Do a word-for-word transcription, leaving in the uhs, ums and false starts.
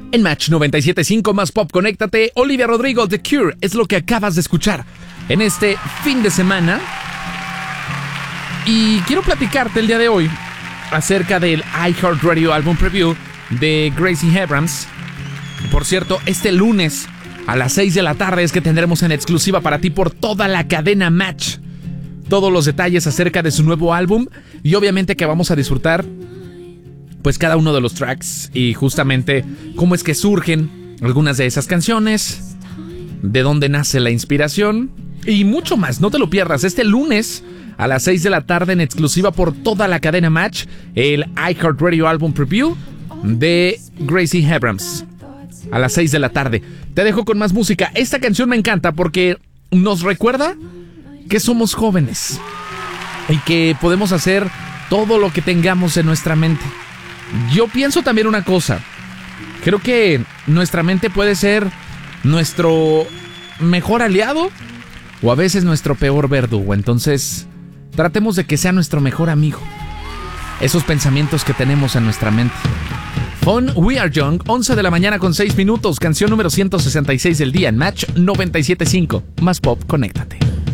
En Match noventa y siete punto cinco más Pop, conéctate. Olivia Rodrigo, The Cure, es lo que acabas de escuchar en este fin de semana. Y quiero platicarte el día de hoy acerca del iHeartRadio Album Preview de Gracie Abrams. Por cierto, este lunes a las seis de la tarde es que tendremos en exclusiva para ti por toda la cadena Match todos los detalles acerca de su nuevo álbum, y obviamente que vamos a disfrutar pues cada uno de los tracks y justamente cómo es que surgen algunas de esas canciones, de dónde nace la inspiración y mucho más. No te lo pierdas este lunes a las seis de la tarde en exclusiva por toda la cadena Match, el iHeartRadio Album Preview de Gracie Abrams a las seis de la tarde. Te dejo con más música. Esta canción me encanta porque nos recuerda que somos jóvenes y que podemos hacer todo lo que tengamos en nuestra mente. Yo pienso también una cosa. Creo que nuestra mente puede ser nuestro mejor aliado o a veces nuestro peor verdugo. Entonces, tratemos de que sea nuestro mejor amigo esos pensamientos que tenemos en nuestra mente. Fun, We Are Young, once de la mañana con seis minutos. Canción número ciento sesenta y seis del día en Match noventa y siete punto cinco. Más Pop, conéctate.